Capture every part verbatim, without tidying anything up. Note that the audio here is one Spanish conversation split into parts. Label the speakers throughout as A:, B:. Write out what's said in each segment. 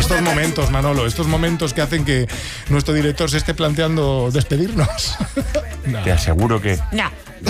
A: estos momentos, Manolo, estos momentos que hacen que nuestro director se esté planteando despedirnos.
B: No. Te aseguro que...
C: No.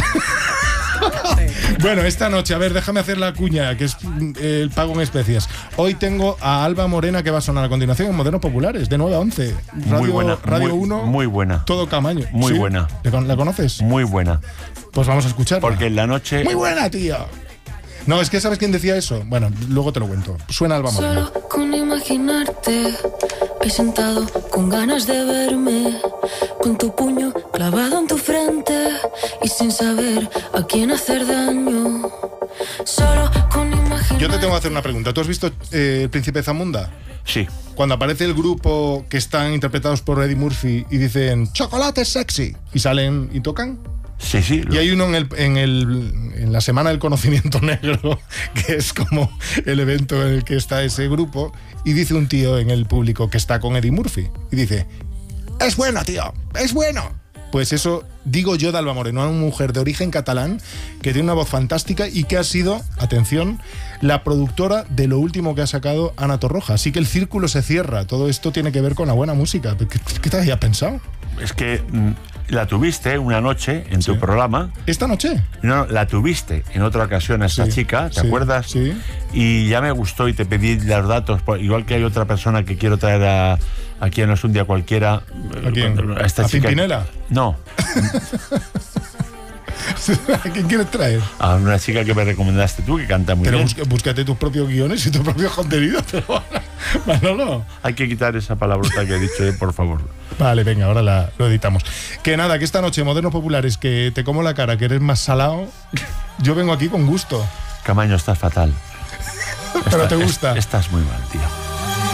A: Bueno, esta noche, a ver, déjame hacer la cuña, que es eh, el pago en especias. Hoy tengo a Alba Morena, que va a sonar a continuación en Modernos Populares, de nueve a once. Radio,
B: muy buena.
A: Radio
B: muy,
A: uno.
B: Muy buena.
A: Todo Camaño.
B: Muy
A: ¿Sí?
B: buena.
A: ¿La conoces?
B: Muy buena.
A: Pues vamos a escucharla.
B: Porque en la noche...
A: Muy buena, tío. No, es que ¿sabes quién decía eso? Bueno, luego te lo cuento. Suena Alba Morena.
D: Solo con imaginarte, he sentado con ganas de verme, con tu puño clavado en tu frente y sin saber a quién hacer daño. Solo con imaginarte.
A: Yo te tengo que hacer una pregunta. ¿Tú has visto eh, El Príncipe Zamunda?
B: Sí.
A: Cuando aparece el grupo que están interpretados por Eddie Murphy y dicen chocolate sexy y salen y tocan.
B: Sí, sí.
A: Y hay uno en, el, en, el, en la Semana del Conocimiento Negro, que es como el evento en el que está ese grupo, y dice un tío en el público que está con Eddie Murphy, y dice, es bueno, tío, es bueno. Pues eso digo yo de Alba Moreno, una mujer de origen catalán que tiene una voz fantástica y que ha sido, atención, la productora de lo último que ha sacado Ana Torroja. Así que el círculo se cierra. Todo esto tiene que ver con la buena música. ¿Qué, qué te había pensado?
B: Es que mm, la tuviste una noche en
A: Sí.
B: tu programa.
A: ¿Esta noche?
B: No, no, la tuviste en otra ocasión a esta
A: Sí,
B: chica, ¿te
A: sí,
B: acuerdas?
A: sí.
B: Y ya me gustó y te pedí los datos, por- igual que hay otra persona que quiero traer a, aquí en No es un día cualquiera.
A: ¿A quién?
B: A esta
A: ¿A
B: chica.
A: Pimpinela?
B: No,
A: ¿A quién quieres traer?
B: a una chica que me recomendaste tú, que canta muy
A: Pero
B: bien.
A: busca- búscate tus propios guiones y tus propios contenidos. Pero Manolo.
B: Hay que quitar esa palabrota que he dicho, eh, por favor.
A: Vale, venga, ahora la, lo editamos. Que nada, que esta noche, Modernos Populares, que te como la cara, que eres más salado, yo vengo aquí con gusto.
B: Camaño, estás fatal.
A: Pero
B: Está-
A: te gusta.
B: es- estás muy mal, tío.